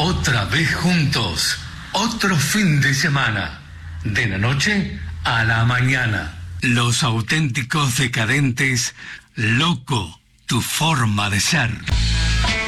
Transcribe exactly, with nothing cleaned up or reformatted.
Otra vez juntos, otro fin de semana, de la noche a la mañana. Los auténticos decadentes, loco, tu forma de ser.